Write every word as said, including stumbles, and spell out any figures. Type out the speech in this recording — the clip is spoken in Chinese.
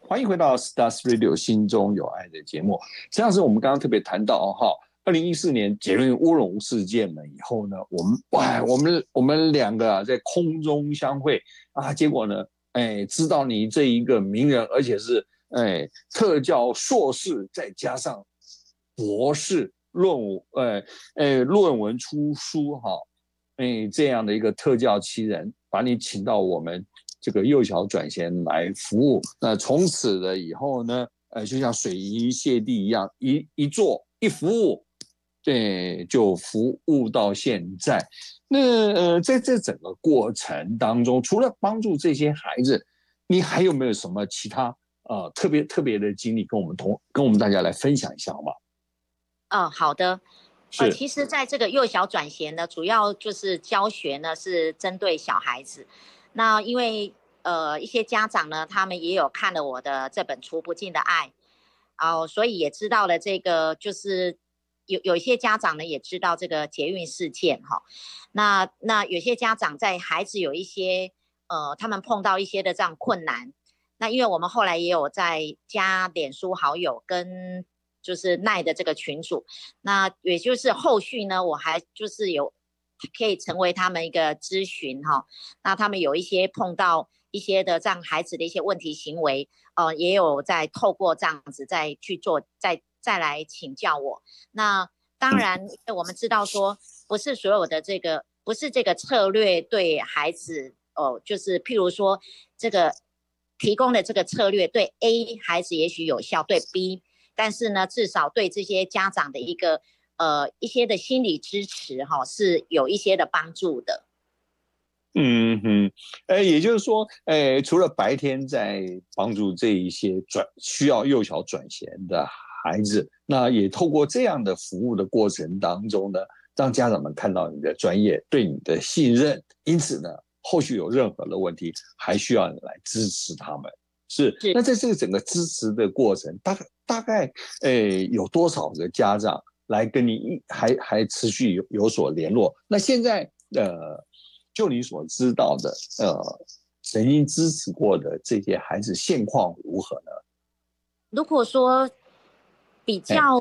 欢迎回到 Stars Radio 心中有爱的节目。实际上是我们刚刚特别谈到哈，二零一四年捷运乌龙事件了以后呢，我们哇，我们我们两个啊在空中相会啊，结果呢，哎，知道你这一个名人，而且是哎特教硕士，再加上博士论文，哎哎论文出书哈，哎这样的一个特教奇人，把你请到我们这个幼小转衔来服务。那从此了以后呢，呃，就像水银泻地一样，一一做一服务，对，就服务到现在。那呃，在这整个过程当中，除了帮助这些孩子，你还有没有什么其他呃特别特别的经历跟我们同跟我们大家来分享一下好吗？ 嗯，好的。呃， 是其实在这个幼小转衔呢，主要就是教学呢是针对小孩子。那因为呃一些家长呢，他们也有看了我的这本《除不尽的爱》，哦，所以也知道了这个就是有有一些家长呢也知道这个捷运事件哈。那那有些家长在孩子有一些呃他们碰到一些的这样困难，那因为我们后来也有在加脸书好友跟就是赖的这个群组，那也就是后续呢，我还就是有可以成为他们一个咨询哈。那他们有一些碰到一些的这样孩子的一些问题行为，呃，也有在透过这样子再去做，再再来请教我。那当然，因为我们知道说，不是所有的这个不是这个策略对孩子哦，就是譬如说这个提供的这个策略对 A 孩子也许有效，对 B。但是呢，至少对这些家长的一个呃一些的心理支持哈、哦，是有一些的帮助的。 嗯哼，呃，也就是说，呃，除了白天在帮助这一些转需要幼小转衔的孩子，那也透过这样的服务的过程当中呢，让家长们看到你的专业，对你的信任，因此呢，后续有任何的问题，还需要你来支持他们。是， 是那在这个整个支持的过程，大概大概，呃，有多少个家长来跟你一还还持续有有所联络？那现在，呃。就你所知道的，呃，曾经支持过的这些孩子现况如何呢？ 如果说比较